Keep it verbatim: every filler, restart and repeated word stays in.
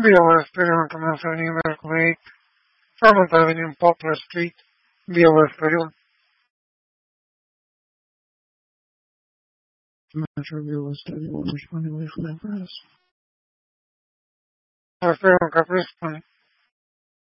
Viola Perón comenzó a nivel Kuwait, Falmouth Avenue and Poplar Street, Viola Perón. Metro Viola Stadium, which one was Memphis. Perón correspondent.